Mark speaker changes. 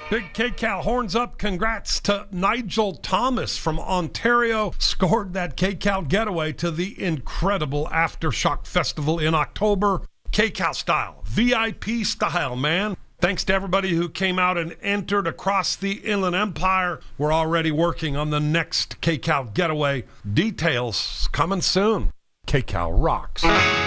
Speaker 1: Big K-Cal horns up. Congrats to Nigel Thomas from Ontario. Scored that K-Cal getaway to the incredible Aftershock Festival in October. K-Cal style, VIP style, man. Thanks to everybody who came out and entered across the Inland Empire. We're already working on the next K-Cal getaway. Details coming soon. K-Cal rocks.